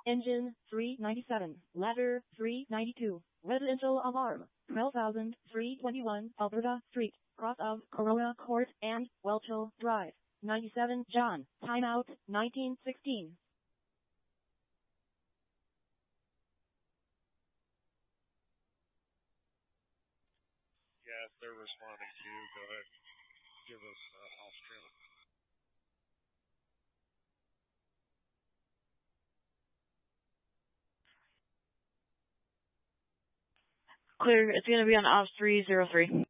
Engine 397, ladder 392, residential alarm 12,321 Alberta Street, cross of Corona Court and Welchel Drive, 97 John, timeout 1916. Yeah, if they're responding to you, go ahead. Give us off channel. Clear. It's going to be on Ops 303.